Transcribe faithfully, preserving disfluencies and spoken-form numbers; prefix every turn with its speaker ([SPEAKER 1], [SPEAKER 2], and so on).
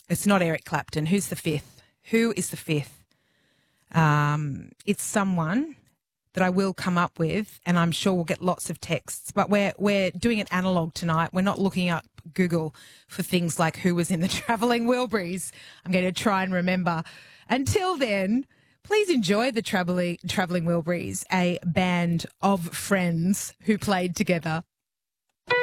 [SPEAKER 1] It's not Eric Clapton. Who's the fifth? Who is the fifth? Um, it's someone that I will come up with, and I'm sure we'll get lots of texts. But we're we're doing it analogue tonight. We're not looking up Google for things like who was in the Travelling Wilburys. I'm going to try and remember. Until then, please enjoy the Travelling Travelling Wilburys, a band of friends who played together.